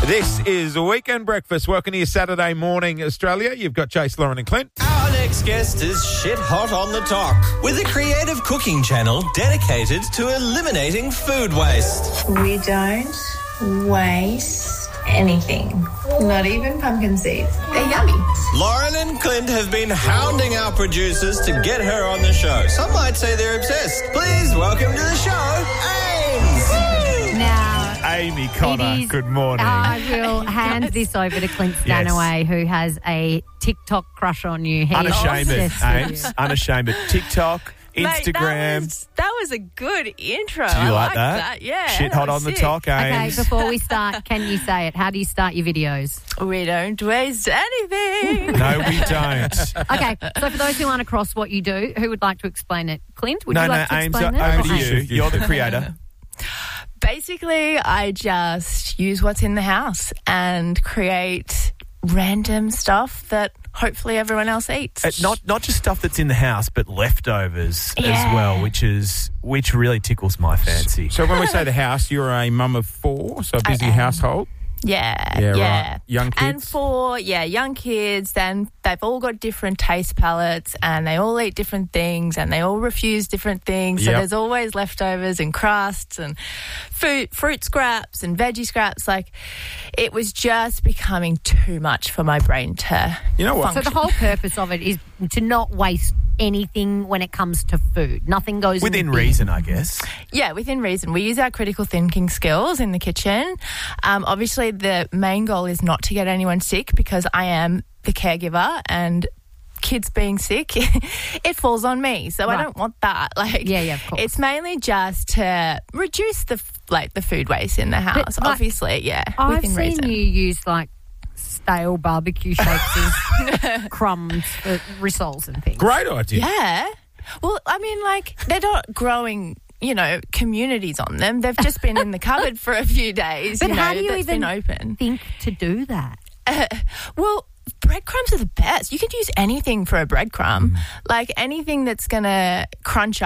This is Weekend Breakfast. Welcome to your Saturday morning, Australia. You've got Chase, Lauren and Clint. Our next guest is shit hot on the talk with a creative cooking channel dedicated to eliminating food waste. We don't waste anything, not even pumpkin seeds. They're yummy. Lauren and Clint have been hounding our producers to get her on the show. Some might say they're obsessed. Please welcome to the show, Ames. Now, Amy Connor, good morning. I will hand this over to Clint Stanaway, who has a TikTok crush on you. He's Unashamed, obsessed with Ames. you. Unashamed. Tiktok, Instagram. Mate, that was a good intro. Do you I like that? Yeah. Shit that hot was on the sick. talk, Okay, Ames. before we start, can you say it? How do you start your videos? We don't waste anything. No, we don't. Okay, so for those who aren't across what you do, who would like to explain it? Clint, would you like to Ames, explain it? over to Okay. you. You're the creator. Basically, I just use what's in the house and create random stuff that hopefully everyone else eats. Not just stuff that's in the house, but leftovers as Yeah. well, which really tickles my fancy. So when we say the house, you're a mum of four, so a busy am. household. Yeah. Right. Young kids. And for, young kids, then they've all got different taste palettes and they all eat different things and they all refuse different things. So Yep. there's always leftovers and crusts and fruit scraps and veggie scraps. Like, it was just becoming too much for my brain to You know what? So the whole purpose of it is to not waste anything when it comes to food. Nothing goes Within in the bin. reason, I guess. Yeah, within reason. We use our critical thinking skills in the kitchen. Obviously, the main goal is not to get anyone sick because I am the caregiver and kids being sick, it falls on me. So Right. I don't want that. Yeah, of course. It's mainly just to reduce the food waste in the house. like, Obviously, I've within seen reason. you use stale barbecue shakes as crumbs for rissoles and things. Great idea. Yeah. Well, I mean, they're not growing, communities on them. They've just been in the cupboard for a few days. But how do you that's even been open? think to do that? Well, breadcrumbs are the best. You could use anything for a breadcrumb. Like anything that's going to crunch